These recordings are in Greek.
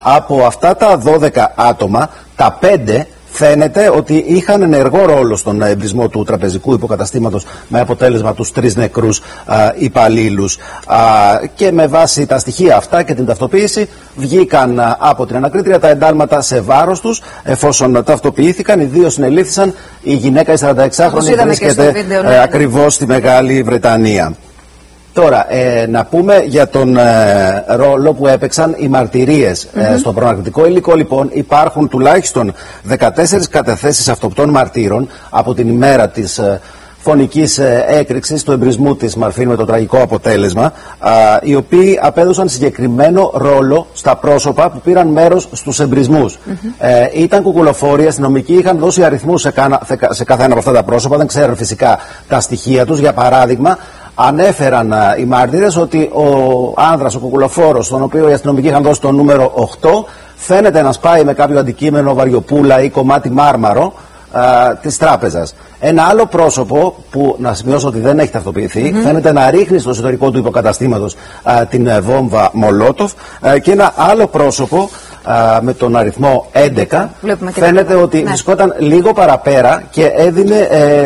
Από αυτά τα 12 άτομα, τα 5 φαίνεται ότι είχαν ενεργό ρόλο στον εμπρισμό του τραπεζικού υποκαταστήματος, με αποτέλεσμα τους 3 νεκρούς υπαλλήλους. Και με βάση τα στοιχεία αυτά και την ταυτοποίηση βγήκαν από την ανακρίτρια τα εντάλματα σε βάρος τους, εφόσον ταυτοποιήθηκαν. Οι 2 συνελήφθησαν. Η γυναίκα, η 46χρονη, βρίσκεται ακριβώς στη Μεγάλη Βρετανία. Τώρα, να πούμε για τον ρόλο που έπαιξαν οι μαρτυρίες στο προναρκτικό υλικό. Λοιπόν, υπάρχουν τουλάχιστον 14 καταθέσεις αυτοπτών μαρτύρων από την ημέρα της φωνικής έκρηξης του εμπρισμού της Μαρφίν με το τραγικό αποτέλεσμα, οι οποίοι απέδωσαν συγκεκριμένο ρόλο στα πρόσωπα που πήραν μέρος στους εμπρισμούς. Ήταν κουκουλοφόροι, αστυνομικοί είχαν δώσει αριθμούς σε κάθε ένα από αυτά τα πρόσωπα, δεν ξέρουν φυσικά τα στοιχεία τους. Για παράδειγμα, ανέφεραν οι μάρτυρες ότι ο άνδρας, ο κουκουλοφόρος, στον οποίο οι αστυνομικοί είχαν δώσει το νούμερο 8, φαίνεται να σπάει με κάποιο αντικείμενο, βαριοπούλα ή κομμάτι μάρμαρο της τράπεζας. Ένα άλλο πρόσωπο που, να σημειώσω ότι δεν έχει ταυτοποιηθεί, φαίνεται να ρίχνει στο εσωτερικό του υποκαταστήματος την βόμβα Μολότοφ, και ένα άλλο πρόσωπο με τον αριθμό 11 φαίνεται ότι βρισκόταν λίγο παραπέρα και έδινε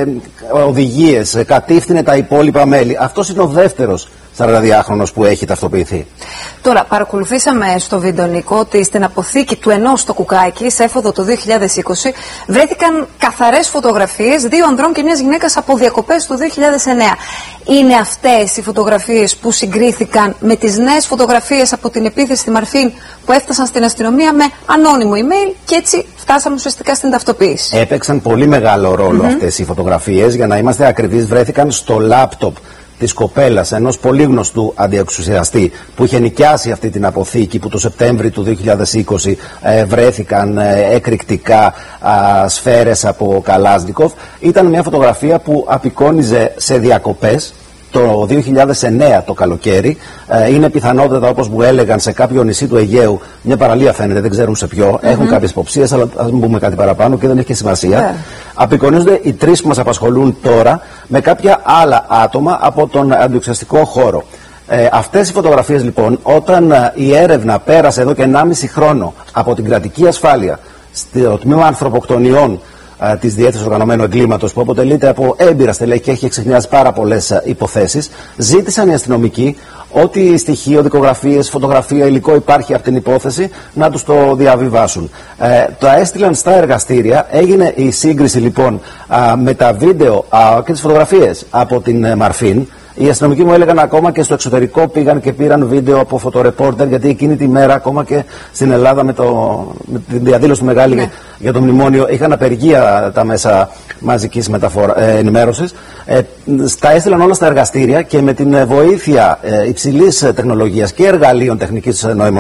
οδηγίες, κατήφθηνε τα υπόλοιπα μέλη. Αυτός είναι ο δεύτερος 42χρονος που έχει ταυτοποιηθεί. Τώρα, παρακολουθήσαμε στο βίντεο, Νίκο, ότι στην αποθήκη του ενός στο Κουκάκι, σε έφοδο το 2020, βρέθηκαν καθαρές φωτογραφίες 2 ανδρών και μιας γυναίκας από διακοπές του 2009. Είναι αυτές οι φωτογραφίες που συγκρίθηκαν με τις νέες φωτογραφίες από την επίθεση στη Μαρφίν που έφτασαν στην αστυνομία με ανώνυμο email και έτσι φτάσαμε ουσιαστικά στην ταυτοποίηση? Έπαιξαν πολύ μεγάλο ρόλο αυτές οι φωτογραφίες. Για να είμαστε ακριβείς, βρέθηκαν στο λάπτοπ της κοπέλας ενός πολύ γνωστού αντιεξουσιαστή που είχε νοικιάσει αυτή την αποθήκη, που το Σεπτέμβρη του 2020 βρέθηκαν εκρηκτικά σφαίρες από Καλάσνικοφ. Ήταν μια φωτογραφία που απεικόνιζε σε διακοπές το 2009 το καλοκαίρι. Είναι πιθανότατα, όπως μου έλεγαν, σε κάποιο νησί του Αιγαίου, μια παραλία φαίνεται, δεν ξέρουν σε ποιο. Έχουν κάποιες υποψίες, αλλά ας μην πούμε κάτι παραπάνω και δεν έχει και σημασία. Απεικονίζονται οι 3 που μας απασχολούν τώρα με κάποια άλλα άτομα από τον αντιεξουσιαστικό χώρο. Αυτές οι φωτογραφίες, λοιπόν, όταν η έρευνα πέρασε εδώ και 1,5 χρόνο από την κρατική ασφάλεια στο τμήμα ανθρωποκτονιών της Διεύθυνσης Οργανωμένου Εγκλήματος, που αποτελείται από έμπειρα στελέχη και έχει εξεχνιάσει πάρα πολλές υποθέσεις, ζήτησαν οι αστυνομικοί ό,τι στοιχείο, δικογραφίες, φωτογραφία, υλικό υπάρχει από την υπόθεση να τους το διαβιβάσουν. Το έστειλαν στα εργαστήρια, έγινε η σύγκριση λοιπόν με τα βίντεο και τις φωτογραφίες από την Μαρφίν. Οι αστυνομικοί μου έλεγαν ακόμα και στο εξωτερικό πήγαν και πήραν βίντεο από φωτορεπόρτερ, γιατί εκείνη τη μέρα ακόμα και στην Ελλάδα με την διαδήλωση του Μεγάλη για το μνημόνιο είχαν απεργία τα μέσα μαζικής ενημέρωσης. Τα έστειλαν όλα στα εργαστήρια και με την βοήθεια υψηλής τεχνολογίας και εργαλείων τεχνητής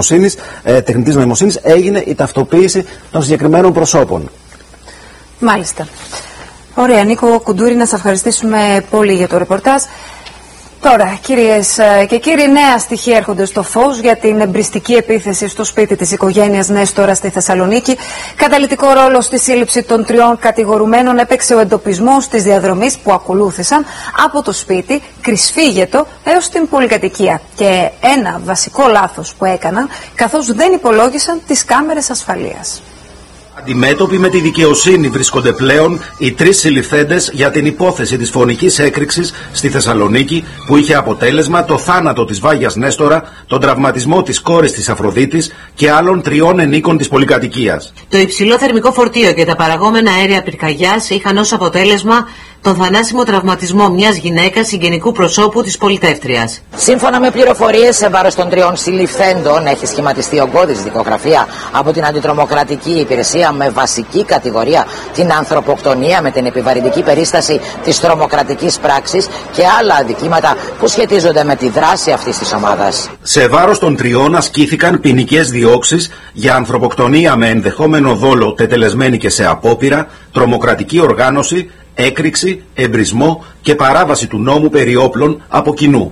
νοημοσύνης έγινε η ταυτοποίηση των συγκεκριμένων προσώπων. Μάλιστα. Ωραία, Νίκο Κουντούρη, να σας ευχαριστήσουμε πολύ για το ρεπορτάζ. Τώρα, κυρίες και κύριοι, νέα στοιχεία έρχονται στο φως για την εμπριστική επίθεση στο σπίτι της οικογένειας Νέστορα στη Θεσσαλονίκη. Καταλυτικό ρόλο στη σύλληψη των 3 κατηγορουμένων έπαιξε ο εντοπισμός της διαδρομής που ακολούθησαν από το σπίτι Κρυσφύγετο έως την πολυκατοικία. Και ένα βασικό λάθος που έκαναν, καθώς δεν υπολόγισαν τις κάμερες ασφαλείας. Αντιμέτωποι με τη δικαιοσύνη βρίσκονται πλέον οι 3 συλληφθέντες για την υπόθεση της φωνικής έκρηξης στη Θεσσαλονίκη, που είχε αποτέλεσμα το θάνατο της Βάγιας Νέστορα, τον τραυματισμό της κόρης της Αφροδίτης και άλλων 3 ενίκων της πολυκατοικίας. Το υψηλό θερμικό φορτίο και τα παραγόμενα αέρια πυρκαγιάς είχαν ως αποτέλεσμα τον θανάσιμο τραυματισμό μιας γυναίκας συγγενικού προσώπου της πολιτεύτριας. Σύμφωνα με πληροφορίες, σε βάρος των 3 συλληφθέντων έχει σχηματιστεί ογκώδης δικογραφία από την Αντιτρομοκρατική Υπηρεσία με βασική κατηγορία την ανθρωποκτονία με την επιβαρυντική περίσταση της τρομοκρατικής πράξης και άλλα αδικήματα που σχετίζονται με τη δράση αυτής της ομάδας. Σε βάρος των 3 ασκήθηκαν ποινικές διώξεις για ανθρωποκτονία με ενδεχόμενο δόλο τετελεσμένη και σε απόπειρα, τρομοκρατική οργάνωση, έκρηξη, εμπρισμό και παράβαση του νόμου περί όπλων από κοινού.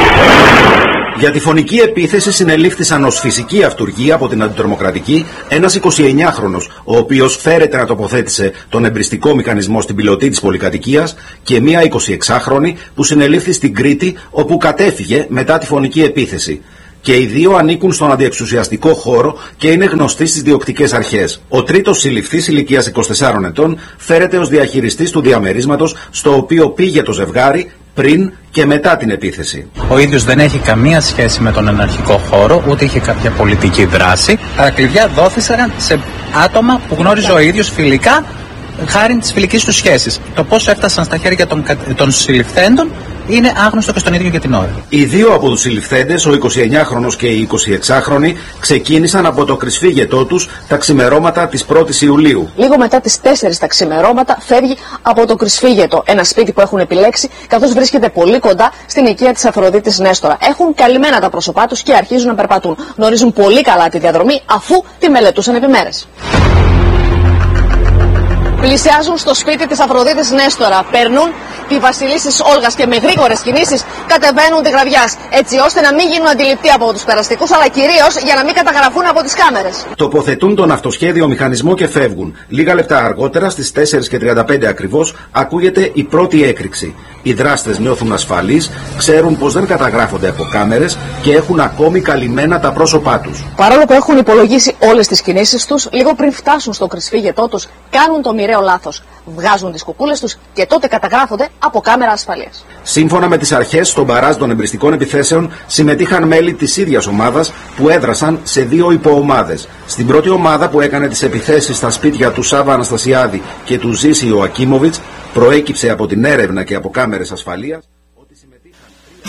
Για τη φωνική επίθεση συνελήφθησαν ως φυσική αυτουργία από την Αντιτρομοκρατική ένας 29χρονος, ο οποίος φέρεται να τοποθέτησε τον εμπριστικό μηχανισμό στην πιλωτή της πολυκατοικίας, και μία 26χρονη που συνελήφθη στην Κρήτη, όπου κατέφυγε μετά τη φωνική επίθεση. Και οι δύο ανήκουν στον αντιεξουσιαστικό χώρο και είναι γνωστοί στις διοκτικές αρχές. Ο τρίτος συλληφθής ηλικίας 24 ετών φέρεται ως διαχειριστής του διαμερίσματος στο οποίο πήγε το ζευγάρι πριν και μετά την επίθεση. Ο ίδιος δεν έχει καμία σχέση με τον αναρχικό χώρο, ούτε είχε κάποια πολιτική δράση. Τα κλειδιά δόθησαν σε άτομα που γνώριζε ο ίδιος φιλικά, χάρη της φιλικής του σχέσης. Το πώς έφτασαν στα χέρια των συλληφθέντων είναι άγνωστο και στον ίδιο για την ώρα. Οι δύο από τους συλληφθέντες, ο 29χρονος και η 26χρονη, ξεκίνησαν από το κρυσφύγετό τους τα ξημερώματα της 1ης Ιουλίου. Λίγο μετά τις 4 τα ξημερώματα φεύγει από το κρυσφύγετο, ένα σπίτι που έχουν επιλέξει, καθώς βρίσκεται πολύ κοντά στην οικία της Αφροδίτης Νέστορα. Έχουν καλυμμένα τα πρόσωπά τους και αρχίζουν να περπατούν. Γνωρίζουν πολύ καλά τη διαδρομή, αφού τη μελετούσαν επί μέρες. Πλησιάζουν στο σπίτι της Αφροδίτης Νέστορα, περνούν τη Βασιλής της Όλγας και με γρήγορες κινήσεις κατεβαίνουν τη Γραβιάς, έτσι ώστε να μην γίνουν αντιληπτοί από τους περαστικούς, αλλά κυρίως για να μην καταγραφούν από τις κάμερες. Τοποθετούν τον αυτοσχέδιο μηχανισμό και φεύγουν. Λίγα λεπτά αργότερα, στις 4:35 ακριβώς, ακούγεται η πρώτη έκρηξη. Οι δράστες νιώθουν ασφαλείς, ξέρουν πως δεν καταγράφονται από κάμερες και έχουν ακόμη καλυμμένα τα πρόσωπά τους. Παρόλο που έχουν υπολογίσει όλες τις κινήσεις τους, λίγο πριν φτάσουν στο κρυσφύγετό τους, κάνουν το μοιραίο λάθος. Βγάζουν τις κουκούλες τους και τότε καταγράφονται από κάμερα ασφαλείας. Σύμφωνα με τις αρχές, στον μπαράζ των εμπριστικών επιθέσεων συμμετείχαν μέλη της ίδιας ομάδας που έδρασαν σε δύο υποομάδες. Στην πρώτη ομάδα που έκανε τις επιθέσεις στα σπίτια του Σάβα Αναστασιάδη και του Ζήση Ιωακίμοβιτς, προέκυψε από την έρευνα και από κάμερες ασφαλείας ότι συμμετείχαν.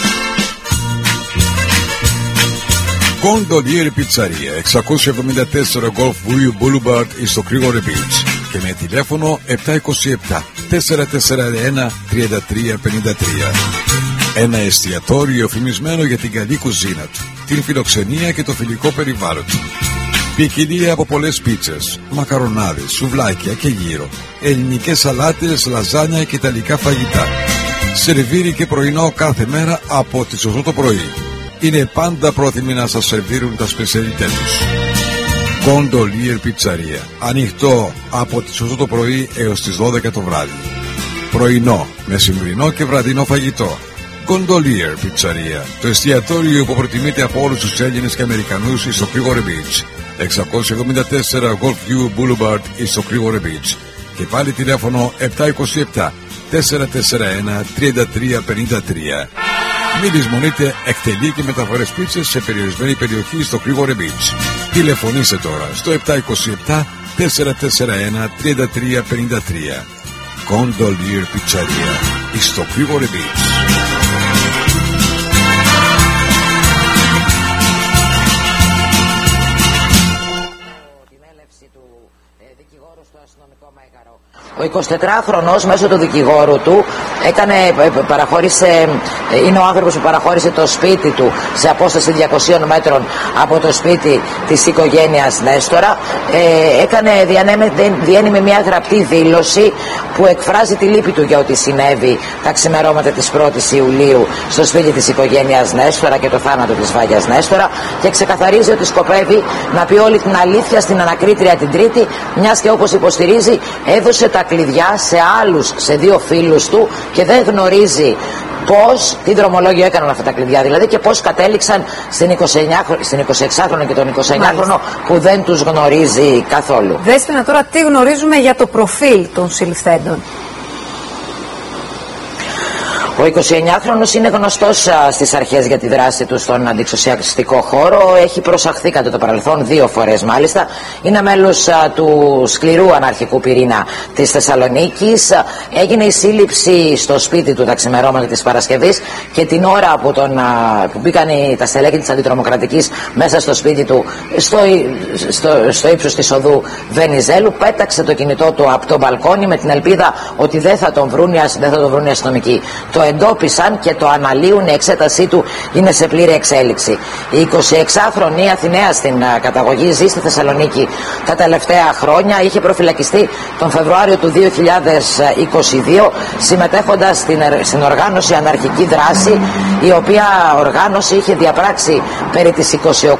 Gondolier Pizzeria, 674 Golf View Boulevard στο Κρίγορε Beach και με τηλέφωνο 727 441 3353. Ένα εστιατόριο φημισμένο για την καλή κουζίνα του, την φιλοξενία και το φιλικό περιβάλλον του. Ποικιλία από πολλές πίτσες, μακαρονάδες, σουβλάκια και γύρο, ελληνικές σαλάτες, λαζάνια και ιταλικά φαγητά. Σερβίρι και πρωινό κάθε μέρα από τις 8 το πρωί. Είναι πάντα πρόθυμοι να σας σερβίρουν τα σπεσιαλιτέ τους. Gondolier Pizzeria. Ανοιχτό από τις 8 το πρωί έως τις 12 το βράδυ. Πρωινό, μεσημβρινό και βραδινό φαγητό. Gondolier Pizzeria. Το εστιατόριο που προτιμείται από όλους τους Έλληνες και Αμερικανούς στο Κρίγορε Beach. 674 Golfview Boulevard στο Κρίγορε Beach. Και πάλι τηλέφωνο 727 441 3353. Μην λησμονείτε, εκτελεί και μεταφορές πίτσες σε περιορισμένη περιοχή στο Κρίγορε Beach. Τηλεφωνήστε τώρα στο 727 441 3353. Gondolier Pizzeria στο Κρίγορε Beach. Ο 24χρονος μέσω του δικηγόρου του είναι ο άνθρωπος που παραχώρησε το σπίτι του σε απόσταση 200 μέτρων από το σπίτι της οικογένειας Νέστορα. Διένυμε μια γραπτή δήλωση που εκφράζει τη λύπη του για ό,τι συνέβη τα ξημερώματα της 1ης Ιουλίου στο σπίτι της οικογένειας Νέστορα και το θάνατο της Βάγιας Νέστορα, και ξεκαθαρίζει ότι σκοπεύει να πει όλη την αλήθεια στην ανακρίτρια την Τρίτη, μιας και όπως υποστηρίζει έδωσε τα κλειδιά σε δύο φίλους του και δεν γνωρίζει τι δρομολόγιο έκαναν αυτά τα κλειδιά δηλαδή και πώς κατέληξαν στην 26χρονο και τον 29χρονο που δεν τους γνωρίζει καθόλου. Δέσποινα, τώρα τι γνωρίζουμε για το προφίλ των συλληφθέντων? Ο 29χρονος είναι γνωστός στις αρχές για τη δράση του στον αντιεξουσιαστικό χώρο. Έχει προσαχθεί κατά το παρελθόν 2 φορές μάλιστα. Είναι μέλος του σκληρού αναρχικού πυρήνα της Θεσσαλονίκης. Έγινε η σύλληψη στο σπίτι του τα ξημερώματα της Παρασκευής και την ώρα που μπήκαν τα στελέχη της αντιτρομοκρατικής μέσα στο σπίτι του, στο ύψος της οδού Βενιζέλου, πέταξε το κινητό του από το μπαλκόνι με την ελπίδα ότι δεν θα τον βρουν οι αστυνομικοί. Το εντόπισαν και το αναλύουν, η εξέτασή του είναι σε πλήρη εξέλιξη. Η 26χρονη Αθηναία στην καταγωγή, ζει στη Θεσσαλονίκη τα τελευταία χρόνια, είχε προφυλακιστεί τον Φεβρουάριο του 2022 συμμετέχοντας στην οργάνωση Αναρχική Δράση, η οποία οργάνωση είχε διαπράξει περί τις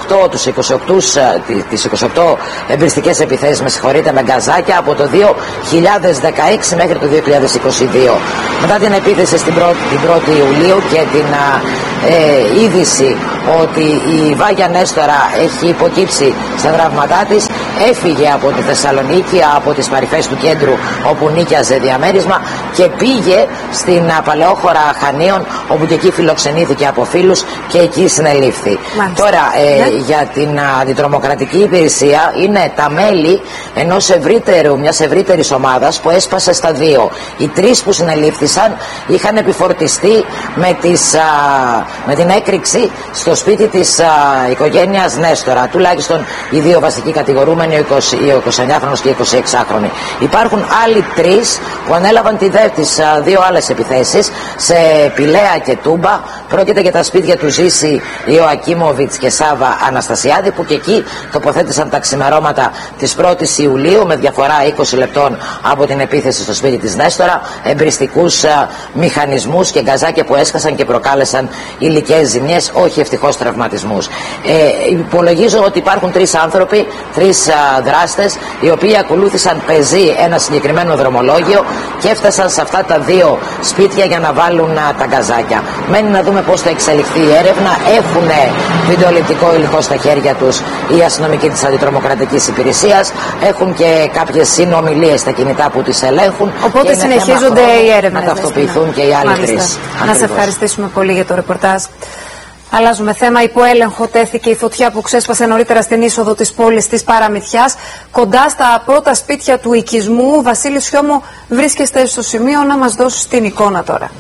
28 εμπριστικές επιθέσεις με γκαζάκια από το 2016 μέχρι το 2022. Μετά την επίθεση την 1η Ιουλίου και την είδηση ότι η Βάγια Νέστορα έχει υποκύψει στα τραύματά της, έφυγε από τη Θεσσαλονίκη, από τις παρυφές του κέντρου όπου νίκιαζε διαμέρισμα και πήγε στην παλαιόχώρα Χανίων, όπου και εκεί φιλοξενήθηκε από φίλους και εκεί συνελήφθη. Τώρα για την αντιτρομοκρατική υπηρεσία είναι τα μέλη μιας ευρύτερης ομάδας που έσπασε στα δύο. Οι τρεις που συνελήφθησαν είχαν επιφορτιστεί με την έκρηξη στο σπίτι της οικογένειας Νέστορα, τουλάχιστον οι δύο βασικοί κατηγορούμενοι, ο 29χρονος και οι 26χρονοι. Υπάρχουν άλλοι τρεις που ανέλαβαν τις δύο άλλες επιθέσεις σε Πηλαία και Τούμπα. Πρόκειται για τα σπίτια του Ζήση Ιωακίμοβιτς και Σάβα Αναστασιάδη, που και εκεί τοποθέτησαν τα ξημερώματα της 1ης Ιουλίου, με διαφορά 20 λεπτών από την επίθεση στο σπίτι της Νέστορα, εμπριστικούς μηχανισμούς και γκαζάκια που έσκασαν και προκάλεσαν υλικές ζημιές, όχι ευτυχώς τραυματισμούς. Υπολογίζω ότι υπάρχουν τρεις άνθρωποι, τρεις δράστες, οι οποίοι ακολούθησαν πεζή ένα συγκεκριμένο δρομολόγιο και έφτασαν σε αυτά τα δύο σπίτια για να βάλουν τα γκαζάκια. Μένει να δούμε πώς θα εξελιχθεί η έρευνα. Έχουν βιντεοληπτικό υλικό στα χέρια τους οι αστυνομικοί της αντιτρομοκρατικής υπηρεσίας, έχουν και κάποιες συνομιλίες στα κινητά που τις ελέγχουν. Οπότε συνεχίζονται οι έρευνες. Να ταυτοποιηθούν και οι άλλοι τρεις. Να σε ευχαριστήσουμε πολύ για το ρεπορτάζ. Αλλάζουμε θέμα. Υπό έλεγχο τέθηκε η φωτιά που ξέσπασε νωρίτερα στην είσοδο της πόλης της Παραμυθιάς, κοντά στα πρώτα σπίτια του οικισμού. Βασίλης Χιώμο, βρίσκεστε στο σημείο να μας δώσεις την εικόνα τώρα.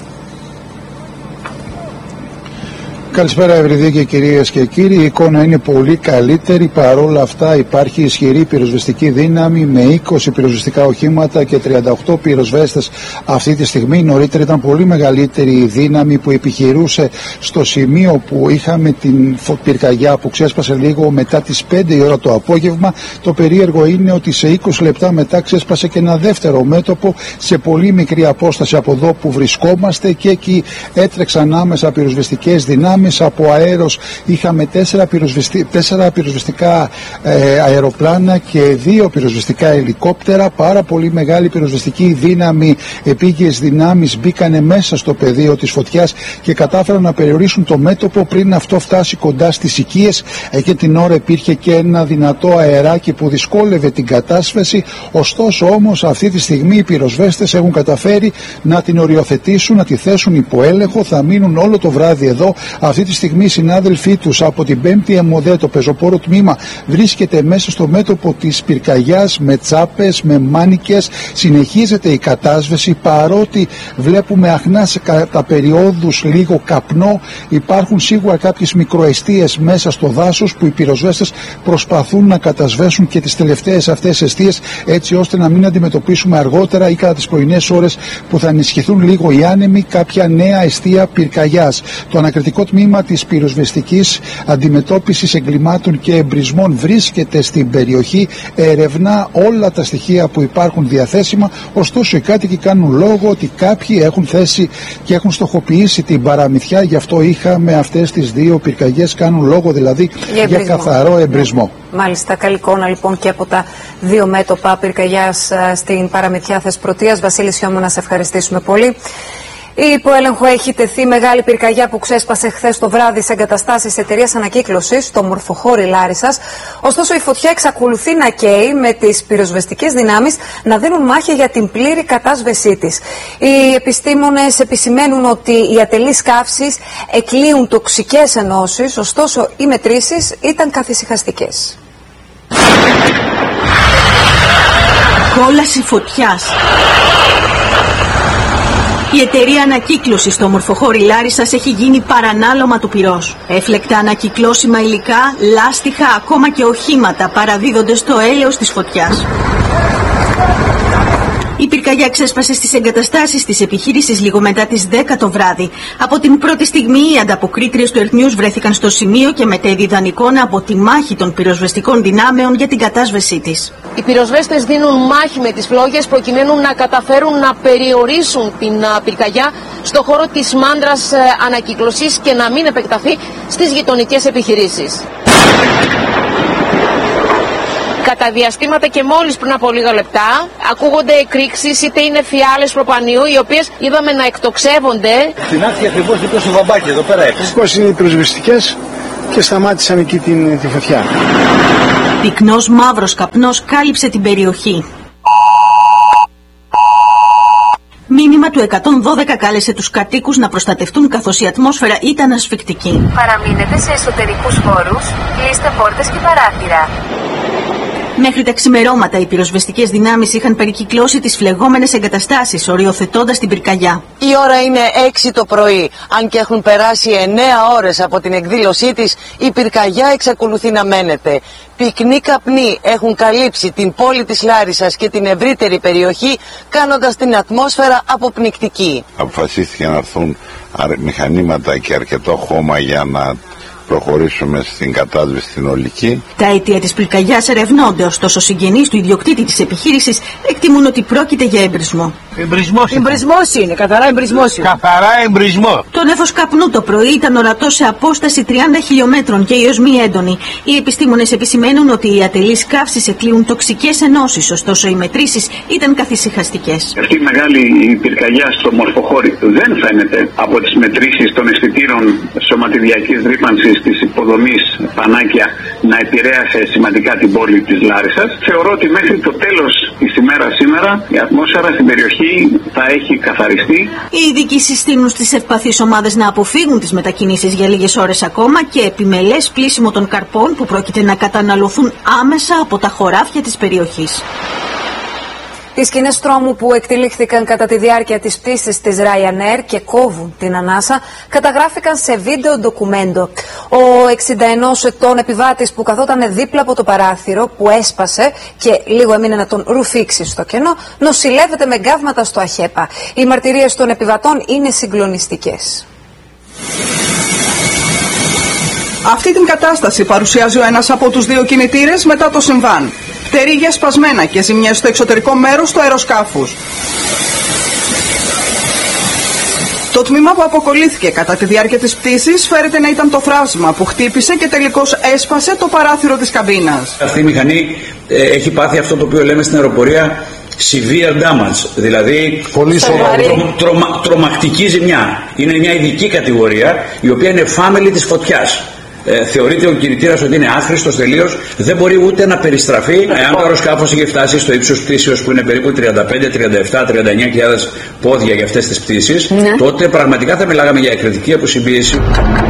Καλησπέρα Ευρυδίκη, κυρίες και κύριοι. Η εικόνα είναι πολύ καλύτερη. Παρόλα αυτά υπάρχει ισχυρή πυροσβεστική δύναμη με 20 πυροσβεστικά οχήματα και 38 πυροσβέστες αυτή τη στιγμή. Νωρίτερα ήταν πολύ μεγαλύτερη η δύναμη που επιχειρούσε στο σημείο που είχαμε την πυρκαγιά που ξέσπασε λίγο μετά τις 5 η ώρα το απόγευμα. Το περίεργο είναι ότι σε 20 λεπτά μετά ξέσπασε και ένα δεύτερο μέτωπο σε πολύ μικρή απόσταση από εδώ που βρισκόμαστε, και εκεί έτρεξαν άμεσα πυροσβεστικές δυνάμεις. Από αέρος είχαμε 4 πυροσβεστικά αεροπλάνα και 2 πυροσβεστικά ελικόπτερα. Πάρα πολύ μεγάλη πυροσβεστική δύναμη, επίγειες δυνάμεις μπήκανε μέσα στο πεδίο της φωτιάς και κατάφεραν να περιορίσουν το μέτωπο πριν αυτό φτάσει κοντά στις οικίες. Εκεί την ώρα υπήρχε και ένα δυνατό αεράκι που δυσκόλευε την κατάσβεση. Ωστόσο όμως αυτή τη στιγμή οι πυροσβέστες έχουν καταφέρει να την οριοθετήσουν, να τη θέσουν υπό έλεγχο. Θα μείνουν όλο το βράδυ εδώ. Αυτή τη στιγμή οι συνάδελφοί τους από την 5η ΕΜΟΔΕ, το πεζοπόρο τμήμα, βρίσκεται μέσα στο μέτωπο της πυρκαγιάς με τσάπες, με μάνικες. Συνεχίζεται η κατάσβεση, παρότι βλέπουμε αχνά σε κατά περιόδους λίγο καπνό. Υπάρχουν σίγουρα κάποιες μικροεστίες μέσα στο δάσος που οι πυροσβέστες προσπαθούν να κατασβέσουν και τις τελευταίες αυτές εστίες, έτσι ώστε να μην αντιμετωπίσουμε αργότερα ή κατά τις πρωινές ώρες που θα ενισχυθούν λίγο οι άνεμοι κάποια νέα εστία πυρκαγιάς. Το ανακριτικό τμήμα της πυροσβεστικής αντιμετώπισης εγκλημάτων και εμπρισμών βρίσκεται στην περιοχή, ερευνά όλα τα στοιχεία που υπάρχουν διαθέσιμα. Ωστόσο οι κάτοικοι κάνουν λόγο ότι κάποιοι έχουν θέσει και έχουν στοχοποιήσει την Παραμυθιά, γι' αυτό είχαμε αυτές τις δύο πυρκαγιές, κάνουν λόγο δηλαδή για καθαρό εμπρισμό. Μάλιστα, καλή εικόνα λοιπόν και από τα δύο μέτωπα πυρκαγιάς στην Παραμυθιά Θεσπρωτείας. Βασίλη Χιώμο, να σε ευχαριστήσουμε πολύ. Υπό έλεγχο έχει τεθεί μεγάλη πυρκαγιά που ξέσπασε χθες το βράδυ σε εγκαταστάσεις εταιρείας ανακύκλωσης στο Μορφοχώρι Λάρισσας. Ωστόσο, η φωτιά εξακολουθεί να καίει, με τις πυροσβεστικές δυνάμεις να δίνουν μάχη για την πλήρη κατάσβεσή της. Οι επιστήμονες επισημαίνουν ότι οι ατελείς καύσεις εκλείουν τοξικές ενώσεις, ωστόσο οι μετρήσεις ήταν καθησυχαστικές. Κόλαση φωτιάς. Η εταιρεία ανακύκλωσης στο Μορφοχώρι Λάρισσας έχει γίνει παρανάλωμα του πυρός. Έφλεκτα ανακυκλώσιμα υλικά, λάστιχα, ακόμα και οχήματα παραδίδονται στο έλεος της φωτιάς. Η πυρκαγιά ξέσπασε στις εγκαταστάσεις της επιχείρησης λίγο μετά τις 10 το βράδυ. Από την πρώτη στιγμή οι ανταποκρίτριες του Earth News βρέθηκαν στο σημείο και μετέδιδαν εικόνα από τη μάχη των πυροσβεστικών δυνάμεων για την κατάσβεσή της. Οι πυροσβέστες δίνουν μάχη με τις φλόγες προκειμένου να καταφέρουν να περιορίσουν την πυρκαγιά στο χώρο της μάντρας ανακύκλωσης και να μην επεκταθεί στις γειτονικές επιχειρήσεις. Κατά διαστήματα και μόλις πριν από λίγα λεπτά ακούγονται εκρήξεις, είτε είναι φιάλες προπανίου, οι οποίες είδαμε να εκτοξεύονται. Στην άκρη ακριβώς δίπλα στο βαμπάκι εδώ πέρα έξω. Πώς είναι οι πυροσβεστικές, και σταμάτησαν εκεί τη φωτιά. Πυκνός μαύρος καπνός κάλυψε την περιοχή. Μήνυμα του 112 κάλεσε τους κατοίκους να προστατευτούν καθώς η ατμόσφαιρα ήταν ασφυκτική. Παραμείνετε σε εσωτερικούς χώρους, κλείστε πόρτες και παράθυρα. Μέχρι τα ξημερώματα οι πυροσβεστικές δυνάμεις είχαν περικυκλώσει τις φλεγόμενες εγκαταστάσεις, οριοθετώντας την πυρκαγιά. Η ώρα είναι 6 το πρωί. Αν και έχουν περάσει 9 ώρες από την εκδήλωσή της, η πυρκαγιά εξακολουθεί να μένεται. Πυκνοί καπνοί έχουν καλύψει την πόλη της Λάρισσας και την ευρύτερη περιοχή, κάνοντας την ατμόσφαιρα αποπνικτική. Αποφασίστηκε να έρθουν μηχανήματα και αρκετό χώμα για να προχωρήσουμε στην κατάσβεση στην ολική. Τα αίτια της πυρκαγιάς ερευνώνται, ωστόσο συγγενείς του ιδιοκτήτη της επιχείρησης εκτιμούν ότι πρόκειται για εμπρισμό. Εμπρισμός είναι, καθαρά εμπρισμός είναι. Καθαρά εμπρισμό. Το νέφος καπνού το πρωί ήταν ορατό σε απόσταση 30 χιλιόμετρων και η οσμή έντονη. Οι επιστήμονες επισημαίνουν ότι οι ατελείς καύσης εκλείουν τοξικές ενώσεις, ωστόσο οι μετρήσεις ήταν καθησυχαστικές. Αυτή η μεγάλη πυρκαγιά στο μορφοχώρι δεν φαίνεται από τις μετρήσεις των αισθητήρων σωματιδιακής ρύπανσης της υποδομής Πανάκια να επηρέασε σημαντικά την πόλη της Λάρισσας. Θεωρώ ότι μέχρι το τέλος της ημέρας σήμερα η ατμόσφαιρα στην περιοχή θα έχει καθαριστεί. Οι ειδικοί συστήνουν στις ευπαθείς ομάδες να αποφύγουν τις μετακινήσεις για λίγες ώρες ακόμα και επιμελές πλύσιμο των καρπών που πρόκειται να καταναλωθούν άμεσα από τα χωράφια της περιοχής. Οι σκηνές τρόμου που εκτελήχθηκαν κατά τη διάρκεια της πτήσης της Ryanair και κόβουν την ανάσα καταγράφηκαν σε βίντεο ντοκουμέντο. Ο 61 ετών επιβάτης που καθόταν δίπλα από το παράθυρο που έσπασε και λίγο έμεινε να τον ρουφήξει στο κενό, νοσηλεύεται με γκάβματα στο ΑΧΕΠΑ. Οι μαρτυρίες των επιβατών είναι συγκλονιστικές. Αυτή την κατάσταση παρουσιάζει ο ένας από τους δύο κινητήρες μετά το συμβάν. Πτερίγια σπασμένα και ζημιές στο εξωτερικό μέρος του αεροσκάφους. Το τμήμα που αποκολλήθηκε κατά τη διάρκεια της πτήσης φέρεται να ήταν το θράσμα που χτύπησε και τελικώς έσπασε το παράθυρο της καμπίνας. Αυτή η μηχανή έχει πάθει αυτό το οποίο λέμε στην αεροπορία severe damage, δηλαδή πολύ τρομακτική ζημιά. Είναι μια ειδική κατηγορία η οποία είναι family της φωτιάς. Θεωρείται ο κινητήρας ότι είναι άχρηστος τελείως, δεν μπορεί ούτε να περιστραφεί. Εάν το αεροσκάφος είχε φτάσει στο ύψος πτήσεως που είναι περίπου 35-37-39.000 πόδια για αυτές τις πτήσεις, τότε πραγματικά θα μιλάγαμε για εκρηκτική αποσυμπίεση.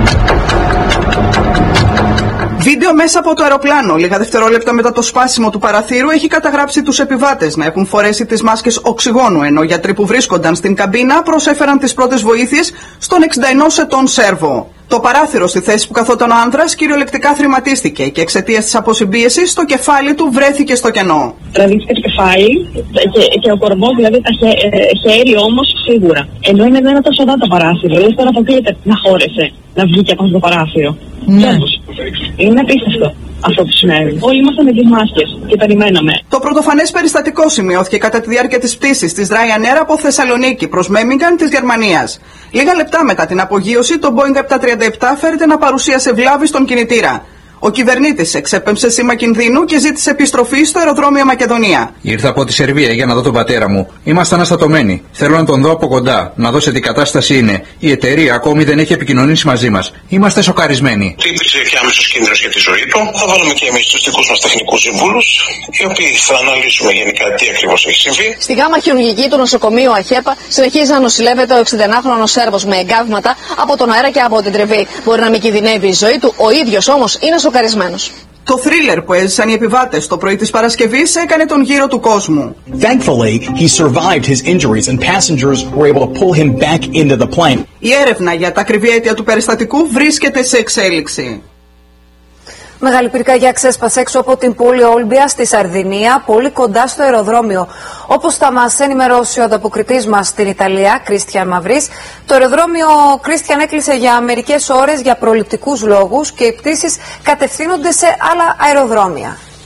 Βίντεο μέσα από το αεροπλάνο, λίγα δευτερόλεπτα μετά το σπάσιμο του παραθύρου, έχει καταγράψει τους επιβάτες να έχουν φορέσει τις μάσκες οξυγόνου, ενώ γιατροί που βρίσκονταν στην καμπίνα προσέφεραν τις πρώτες βοήθειες στον 61 ετών Σέρβο. Το παράθυρο στη θέση που καθόταν ο άνδρας κυριολεκτικά θρηματίστηκε και εξαιτίας της αποσυμπίεσης το κεφάλι του βρέθηκε στο κενό. Τραβήθηκε το κεφάλι και ο κορμός, δηλαδή τα χέρι όμως σίγουρα. Ενώ είναι ένα τόσο δά το παράθυρο, δηλαδή τώρα αποκλείεται να χώρεσε να βγει και από αυτό το παράθυρο. Ναι. Είναι απίστευτο αυτό που συνέβη. Όλοι ήμασταν με τις μάσκες και περιμέναμε. Το πρωτοφανές περιστατικό σημειώθηκε κατά τη διάρκεια της πτήσης της Ryanair από Θεσσαλονίκη προς Μέμιγκαν της Γερμανίας. Λίγα λεπτά μετά την απογείωση, το Boeing 737 φέρεται να παρουσίασε βλάβη στον κινητήρα. Ο κυβερνήτης εξέπεμψε σήμα κινδύνου και ζήτησε επιστροφή στο αεροδρόμιο Μακεδονία. Ήρθα από τη Σερβία για να δω τον πατέρα μου. Είμαστε αναστατωμένοι. Θέλω να τον δω από κοντά, να δω σε τι κατάσταση είναι. Η εταιρεία ακόμη δεν έχει επικοινωνήσει μαζί μας. Είμαστε σοκαρισμένοι. Υπήρξε και άμεσος κίνδυνος για τη ζωή του. Θα βάλουμε και εμείς τους δικούς μας τεχνικούς συμβούλους, οι οποίοι θα αναλύσουμε γενικά τι ακριβώς έχει συμβεί. Στη γάμα χειρουργική του νοσοκομείου ΑΧΕΠΑ συνεχίζει να νοσηλεύεται ο 61χρονος Σέρβος με εγκάβματα από τον αέρα και από την τριβή. Μπορεί να μην κινδυνεύει η ζωή του, ο ίδιος όμως είναι σοκαρισμένος. Το θρίλερ που έζησαν οι επιβάτες το πρωί της Παρασκευής έκανε τον γύρο του κόσμου. Thankfully, he survived his injuries and passengers were able to pull him back into the plane. Η έρευνα για τα ακριβή αίτια του περιστατικού βρίσκεται σε εξέλιξη. Μεγάλη πυρκαγιά ξέσπασε έξω από την πόλη Όλμπια στη Σαρδινία, πολύ κοντά στο αεροδρόμιο. Όπως θα μας ενημερώσει ο ανταποκριτής μας στην Ιταλία, Κρίστιαν Μαυρής, το αεροδρόμιο Κρίστιαν έκλεισε για μερικές ώρες για προληπτικούς λόγους και οι πτήσεις κατευθύνονται σε άλλα αεροδρόμια.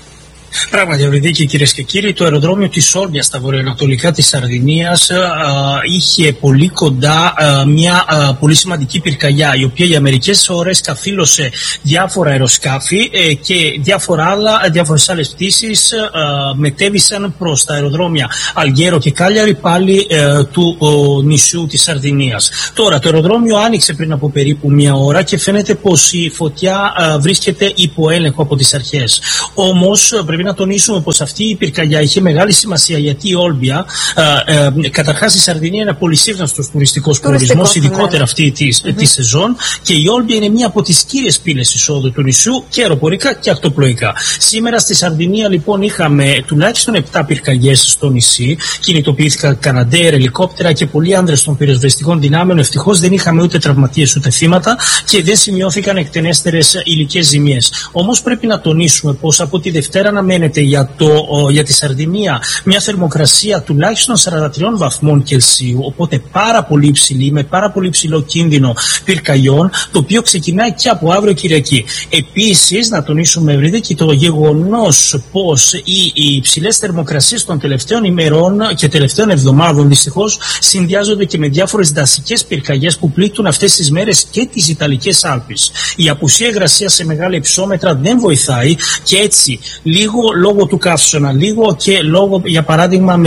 Πράγματι, Ευρυδίκη, κυρίες και κύριοι, το αεροδρόμιο της Όλμπια στα βορειοανατολικά της Σαρδινίας είχε πολύ κοντά μια πολύ σημαντική πυρκαγιά, η οποία για μερικές ώρες καθήλωσε διάφορα αεροσκάφη και διάφορες άλλες πτήσεις μετέβησαν προς τα αεροδρόμια Αλγέρο και Κάλιαρη, πάλι του νησιού της Σαρδινίας. Τώρα, το αεροδρόμιο άνοιξε πριν από περίπου μια ώρα και φαίνεται πως η φωτιά βρίσκεται υπό έλεγχο από τις αρχές. Όμως, πρέπει να τονίσουμε πως αυτή η πυρκαγιά είχε μεγάλη σημασία, γιατί η Όλμπια, καταρχάς η Σαρδινία είναι ένα πολυσύχναστος τουριστικός προορισμός, ειδικότερα αυτή τη σεζόν, και η Όλμπια είναι μία από τις κύριες πύλες εισόδου του νησιού και αεροπορικά και ακτοπλοϊκά. Σήμερα στη Σαρδινία λοιπόν είχαμε τουλάχιστον 7 πυρκαγιές στο νησί, κινητοποιήθηκαν καναντέρ, ελικόπτερα και πολλοί άνδρες των πυροσβεστικών δυνάμεων. Ευτυχώς δεν είχαμε ούτε τραυματίες ούτε θύματα και δεν σημειώθηκαν εκτενέστερες υλικές ζημιές. Όμως πρέπει να τονίσουμε πως από τη Δευτέρα αναμένεται για τη Σαρδινία μια θερμοκρασία τουλάχιστον 43 βαθμών Κελσίου, οπότε πάρα πολύ υψηλή, με πάρα πολύ υψηλό κίνδυνο πυρκαγιών, το οποίο ξεκινάει και από αύριο Κυριακή. Επίσης, να τονίσουμε, Ευρυδίκη, το γεγονός πως οι υψηλές θερμοκρασίες των τελευταίων ημερών και τελευταίων εβδομάδων δυστυχώς συνδυάζονται και με διάφορες δασικές πυρκαγιές που πλήττουν αυτές τις μέρες και τις Ιταλικές Άλπεις. Η απουσία υγρασίας σε μεγάλα υψόμετρα δεν βοηθάει και έτσι λίγο λόγω του καύσωνα, λίγο και λόγω, για παράδειγμα,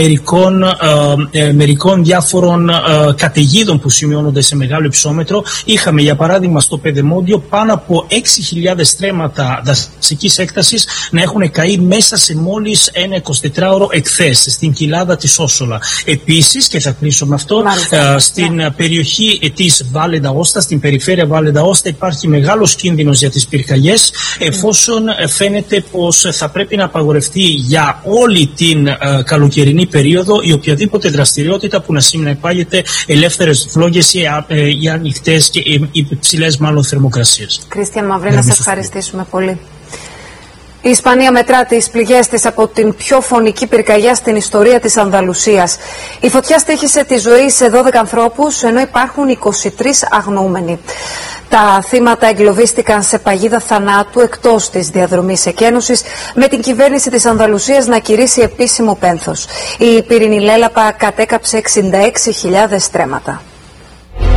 μερικών διάφορων καταιγίδων που σημειώνονται σε μεγάλο υψόμετρο. Είχαμε, για παράδειγμα, στο Πεδεμόντιο πάνω από 6.000 στρέμματα δασικής έκτασης να έχουν καεί μέσα σε μόλις ένα 24ωρο εχθές στην κοιλάδα της Όσολα. Επίσης, και θα κλείσω με αυτό, στην περιοχή της Valle d'Aosta, στην περιφέρεια Valle d'Aosta, υπάρχει μεγάλος κίνδυνος για τις πυρκαγιές, εφόσον φαίνεται πως θα πρέπει να απαγορευτεί για όλη την καλοκαιρινή περίοδο η οποιαδήποτε δραστηριότητα που να συνεπάγεται ελεύθερες φλόγες ή ανοιχτές και υψηλές μάλλον θερμοκρασίες. Κρίστιαν Μαυρή, να σας ευχαριστήσουμε πολύ. Η Ισπανία μετρά τις πληγές της από την πιο φωνική πυρκαγιά στην ιστορία της Ανδαλουσίας. Η φωτιά στοίχησε τη ζωή σε 12 ανθρώπους, ενώ υπάρχουν 23 αγνοούμενοι. Τα θύματα εγκλωβίστηκαν σε παγίδα θανάτου εκτός της διαδρομής εκένωσης, με την κυβέρνηση της Ανδαλουσίας να κηρύσει επίσημο πένθος. Η πυρηνή λέλαπα κατέκαψε 66.000 στρέμματα.